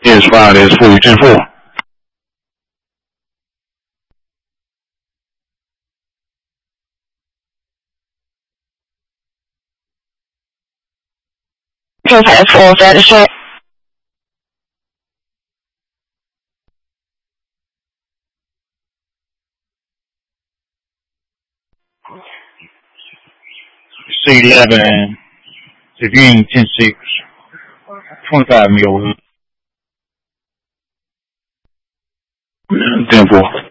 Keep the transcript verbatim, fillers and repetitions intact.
Is filed as forty ten four. Profile full status check. C eleven, Civilian ten six, twenty-five mil. ten four.